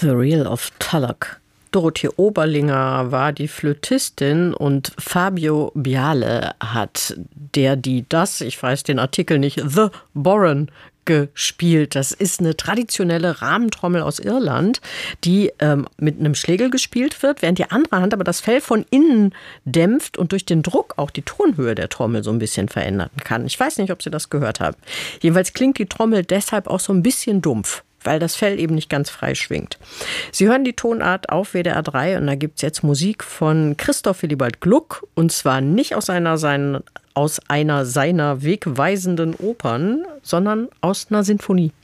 The Reel of Tulloch. Dorothee Oberlinger war die Flötistin und Fabio Biale hat ich weiß den Artikel nicht, The Boran gespielt. Das ist eine traditionelle Rahmentrommel aus Irland, die mit einem Schlegel gespielt wird, während die andere Hand aber das Fell von innen dämpft und durch den Druck auch die Tonhöhe der Trommel so ein bisschen verändern kann. Ich weiß nicht, ob Sie das gehört haben. Jedenfalls klingt die Trommel deshalb auch so ein bisschen dumpf, weil das Fell eben nicht ganz frei schwingt. Sie hören die Tonart auf WDR 3 und da gibt es jetzt Musik von Christoph Willibald Gluck und zwar nicht aus einer seiner wegweisenden Opern, sondern aus einer Sinfonie.